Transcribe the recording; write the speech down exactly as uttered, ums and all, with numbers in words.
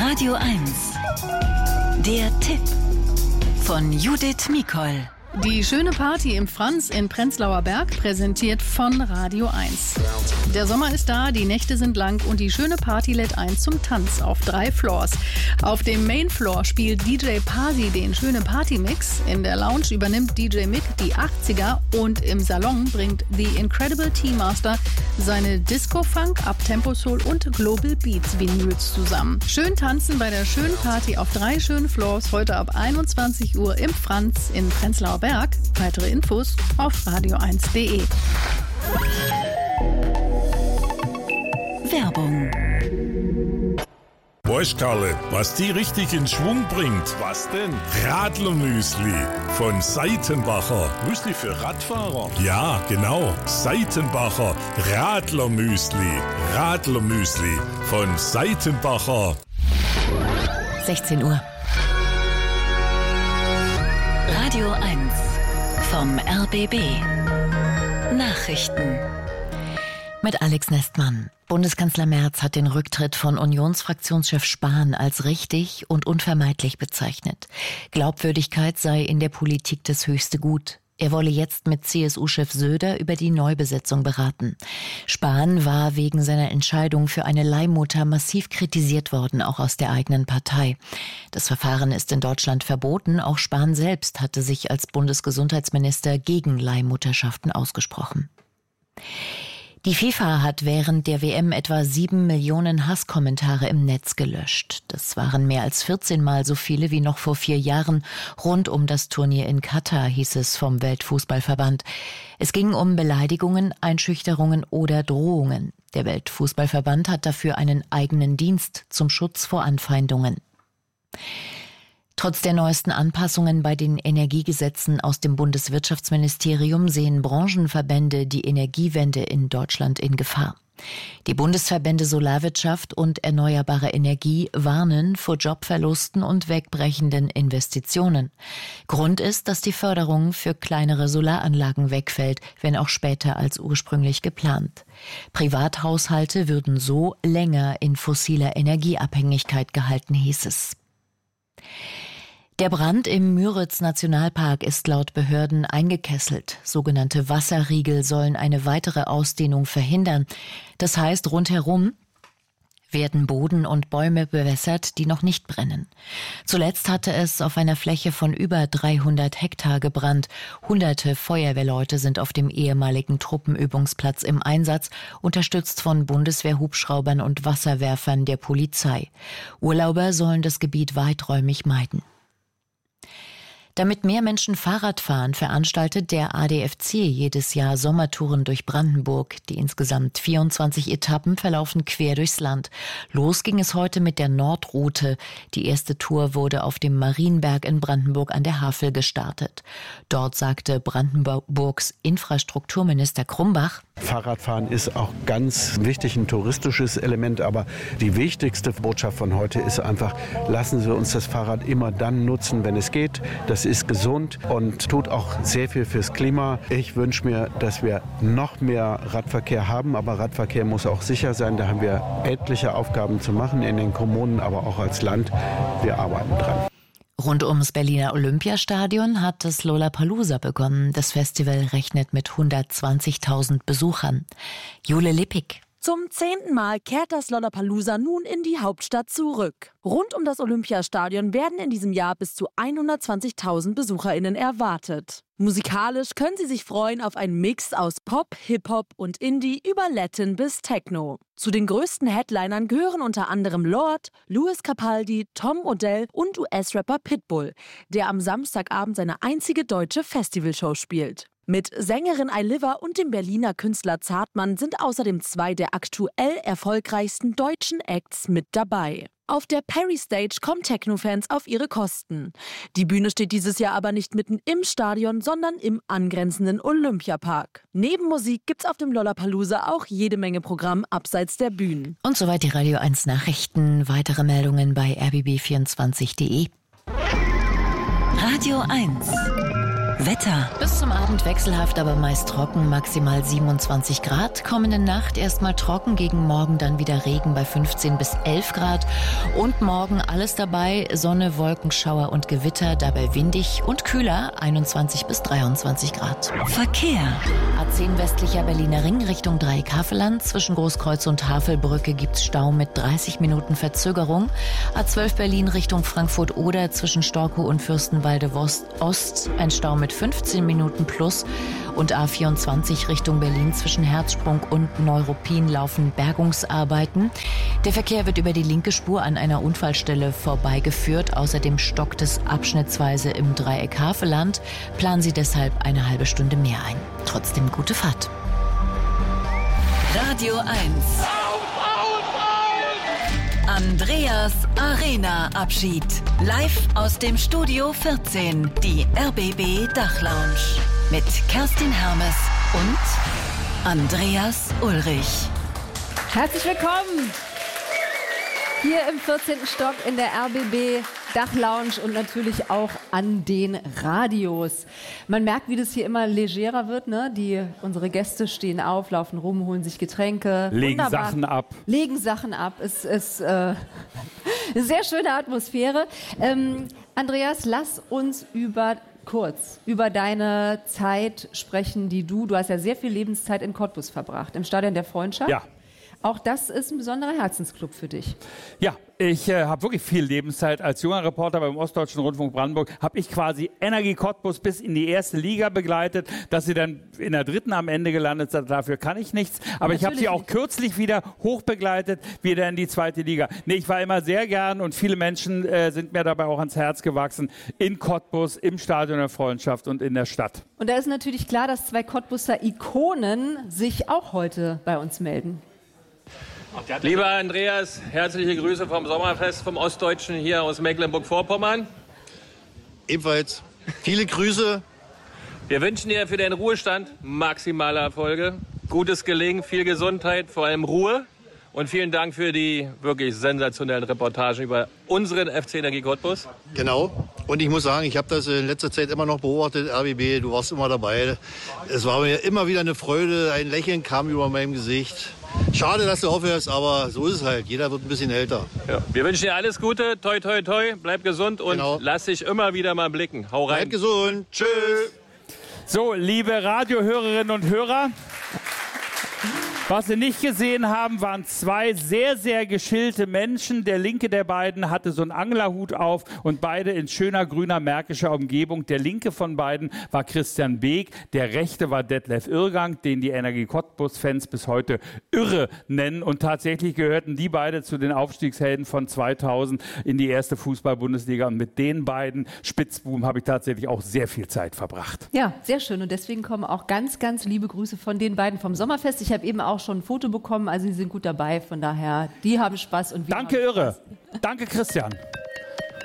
Radio eins. Der Tipp von Judith Mikol. Die schöne Party im Franz in Prenzlauer Berg, präsentiert von Radio eins. Der Sommer ist da, die Nächte sind lang und die schöne Party lädt ein zum Tanz auf drei Floors. Auf dem Main Floor spielt D J Pasi den schöne Party-Mix. In der Lounge übernimmt D J Mick die achtziger und im Salon bringt The Incredible T-Master seine Disco-Funk, Up-Tempo-Soul und Global Beats Vinyls zusammen. Schön tanzen bei der schönen Party auf drei schönen Floors heute ab einundzwanzig Uhr im Franz in Prenzlauer Berg. Weitere Infos auf radio eins punkt de. Werbung. Weißt Karle, was die richtig in Schwung bringt? Was denn? Radlermüsli von Seitenbacher. Müsli für Radfahrer? Ja, genau. Seitenbacher Radlermüsli. Radlermüsli von Seitenbacher. sechzehn Uhr. Radio eins vom R B B. Nachrichten. Mit Alex Nestmann. Bundeskanzler Merz hat den Rücktritt von Unionsfraktionschef Spahn als richtig und unvermeidlich bezeichnet. Glaubwürdigkeit sei in der Politik das höchste Gut. Er wolle jetzt mit C S U-Chef Söder über die Neubesetzung beraten. Spahn war wegen seiner Entscheidung für eine Leihmutter massiv kritisiert worden, auch aus der eigenen Partei. Das Verfahren ist in Deutschland verboten. Auch Spahn selbst hatte sich als Bundesgesundheitsminister gegen Leihmutterschaften ausgesprochen. Die FIFA hat während der W M etwa sieben Millionen Hasskommentare im Netz gelöscht. Das waren mehr als vierzehn Mal so viele wie noch vor vier Jahren rund um das Turnier in Katar, hieß es vom Weltfußballverband. Es ging um Beleidigungen, Einschüchterungen oder Drohungen. Der Weltfußballverband hat dafür einen eigenen Dienst zum Schutz vor Anfeindungen. Trotz der neuesten Anpassungen bei den Energiegesetzen aus dem Bundeswirtschaftsministerium sehen Branchenverbände die Energiewende in Deutschland in Gefahr. Die Bundesverbände Solarwirtschaft und Erneuerbare Energie warnen vor Jobverlusten und wegbrechenden Investitionen. Grund ist, dass die Förderung für kleinere Solaranlagen wegfällt, wenn auch später als ursprünglich geplant. Privathaushalte würden so länger in fossiler Energieabhängigkeit gehalten, hieß es. Der Brand im Müritz-Nationalpark ist laut Behörden eingekesselt. Sogenannte Wasserriegel sollen eine weitere Ausdehnung verhindern. Das heißt, rundherum werden Boden und Bäume bewässert, die noch nicht brennen. Zuletzt hatte es auf einer Fläche von über dreihundert Hektar gebrannt. Hunderte Feuerwehrleute sind auf dem ehemaligen Truppenübungsplatz im Einsatz, unterstützt von Bundeswehrhubschraubern und Wasserwerfern der Polizei. Urlauber sollen das Gebiet weiträumig meiden. Damit mehr Menschen Fahrrad fahren, veranstaltet der A D F C jedes Jahr Sommertouren durch Brandenburg. Die insgesamt vierundzwanzig Etappen verlaufen quer durchs Land. Los ging es heute mit der Nordroute. Die erste Tour wurde auf dem Marienberg in Brandenburg an der Havel gestartet. Dort sagte Brandenburgs Infrastrukturminister Krumbach: Fahrradfahren ist auch ganz wichtig, ein touristisches Element, aber die wichtigste Botschaft von heute ist einfach, lassen Sie uns das Fahrrad immer dann nutzen, wenn es geht. Das ist gesund und tut auch sehr viel fürs Klima. Ich wünsche mir, dass wir noch mehr Radverkehr haben, aber Radverkehr muss auch sicher sein. Da haben wir etliche Aufgaben zu machen in den Kommunen, aber auch als Land. Wir arbeiten dran. Rund ums Berliner Olympiastadion hat das Lollapalooza begonnen. Das Festival rechnet mit hundertzwanzigtausend Besuchern. Jule Lippig. Zum zehnten Mal kehrt das Lollapalooza nun in die Hauptstadt zurück. Rund um das Olympiastadion werden in diesem Jahr bis zu hundertzwanzigtausend BesucherInnen erwartet. Musikalisch können Sie sich freuen auf einen Mix aus Pop, Hip-Hop und Indie über Latin bis Techno. Zu den größten Headlinern gehören unter anderem Lorde, Lewis Capaldi, Tom Odell und U S-Rapper Pitbull, der am Samstagabend seine einzige deutsche Festivalshow spielt. Mit Sängerin Ailiva und dem Berliner Künstler Zartmann sind außerdem zwei der aktuell erfolgreichsten deutschen Acts mit dabei. Auf der Perry Stage kommen Techno-Fans auf ihre Kosten. Die Bühne steht dieses Jahr aber nicht mitten im Stadion, sondern im angrenzenden Olympiapark. Neben Musik gibt's auf dem Lollapalooza auch jede Menge Programm abseits der Bühnen. Und soweit die Radio eins Nachrichten. Weitere Meldungen bei r b b vierundzwanzig punkt de. Radio eins. Wetter. Bis zum Abend wechselhaft, aber meist trocken, maximal siebenundzwanzig Grad. Kommende Nacht erstmal trocken, gegen morgen dann wieder Regen bei fünfzehn bis elf Grad. Und morgen alles dabei, Sonne, Wolkenschauer und Gewitter, dabei windig und kühler, einundzwanzig bis dreiundzwanzig Grad. Verkehr. A zehn westlicher Berliner Ring Richtung Dreieck-Havelland. Zwischen Großkreuz und Havelbrücke gibt's Stau mit dreißig Minuten Verzögerung. A zwölf Berlin Richtung Frankfurt-Oder zwischen Storkow und Fürstenwalde-Ost ein Stau mit fünfzehn Minuten plus. Und A vierundzwanzig Richtung Berlin zwischen Herzsprung und Neuruppin laufen Bergungsarbeiten. Der Verkehr wird über die linke Spur an einer Unfallstelle vorbeigeführt. Außerdem stockt es abschnittsweise im Dreieck Havelland. Planen Sie deshalb eine halbe Stunde mehr ein. Trotzdem gute Fahrt. Radio eins. Andreas Arena-Abschied. Live aus dem Studio vierzehn. Die R B B Dachlounge. Mit Kerstin Hermes und Andreas Ulrich. Herzlich willkommen hier im vierzehnten Stock in der R B B Dachlounge und natürlich auch an den Radios. Man merkt, wie das hier immer legerer wird, ne? Die, unsere Gäste stehen auf, laufen rum, holen sich Getränke. Legen Wunderbar. Sachen ab. Legen Sachen ab. Es ist äh, eine sehr schöne Atmosphäre. Ähm, Andreas, lass uns über kurz über deine Zeit sprechen, die du, du hast ja sehr viel Lebenszeit in Cottbus verbracht, im Stadion der Freundschaft. Ja. Auch das ist ein besonderer Herzensclub für dich. Ja, ich äh, habe wirklich viel Lebenszeit. Als junger Reporter beim Ostdeutschen Rundfunk Brandenburg habe ich quasi Energie Cottbus bis in die erste Liga begleitet, dass sie dann in der dritten am Ende gelandet sind. Dafür kann ich nichts. Aber Natürlich ich habe sie auch nicht. kürzlich wieder hochbegleitet, wieder in die zweite Liga. Nee, ich war immer sehr gern und viele Menschen äh, sind mir dabei auch ans Herz gewachsen. In Cottbus, im Stadion der Freundschaft und in der Stadt. Und da ist natürlich klar, dass zwei Cottbuser Ikonen sich auch heute bei uns melden. Lieber Andreas, herzliche Grüße vom Sommerfest vom Ostdeutschen hier aus Mecklenburg-Vorpommern. Ebenfalls viele Grüße. Wir wünschen dir für deinen Ruhestand maximale Erfolge, gutes Gelingen, viel Gesundheit, vor allem Ruhe. Und vielen Dank für die wirklich sensationellen Reportagen über unseren F C Energie Cottbus. Genau. Und ich muss sagen, ich habe das in letzter Zeit immer noch beobachtet. R B B, du warst immer dabei. Es war mir immer wieder eine Freude. Ein Lächeln kam über meinem Gesicht. Schade, dass du aufhörst, aber so ist es halt. Jeder wird ein bisschen älter. Ja. Wir wünschen dir alles Gute. Toi, toi, toi. Bleib gesund und genau. Lass dich immer wieder mal blicken. Hau rein. Bleib gesund. Tschüss. So, liebe Radiohörerinnen und Hörer. Was Sie nicht gesehen haben, waren zwei sehr, sehr geschillte Menschen. Der linke der beiden hatte so einen Anglerhut auf und beide in schöner grüner märkischer Umgebung. Der linke von beiden war Christian Beek, der rechte war Detlef Irrgang, den die Energie Cottbus-Fans bis heute Irre nennen. Und tatsächlich gehörten die beide zu den Aufstiegshelden von zweitausend in die erste Fußball-Bundesliga. Und mit den beiden Spitzbuben habe ich tatsächlich auch sehr viel Zeit verbracht. Ja, sehr schön. Und deswegen kommen auch ganz, ganz liebe Grüße von den beiden vom Sommerfest. Ich habe eben auch schon ein Foto bekommen, also sie sind gut dabei, von daher, die haben Spaß und wir Danke, haben Spaß. Irre. Danke, Christian.